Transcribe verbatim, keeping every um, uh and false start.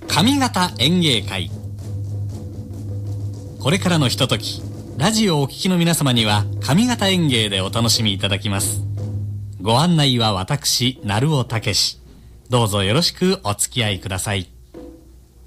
上方演芸会。これからのひととき、ラジオをお聞きの皆様には上方演芸でお楽しみいただきます。ご案内は私、鳴尾武史。どうぞよろしくお付き合いください。